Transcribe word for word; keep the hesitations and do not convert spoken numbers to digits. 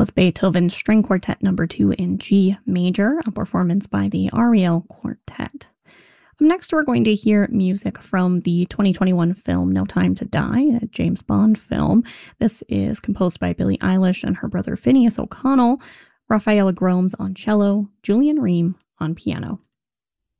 was Beethoven's String Quartet Number two in G Major, a performance by the Ariel Quartet. Up next, we're going to hear music from the twenty twenty-one film No Time to Die, a James Bond film. This is composed by Billie Eilish and her brother Phineas O'Connell, Rafaela Gromes on cello, Julian Ream on piano.